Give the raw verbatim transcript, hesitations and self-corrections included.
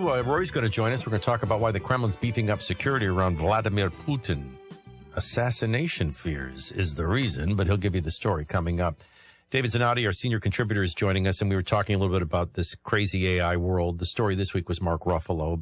two, uh, Rory's going to join us. We're going to talk about why the Kremlin's beefing up security around Vladimir Putin. Assassination fears is the reason, but he'll give you the story coming up. David Zanotti, our senior contributor, is joining us, and we were talking a little bit about this crazy A I world. The story this week was Mark Ruffalo.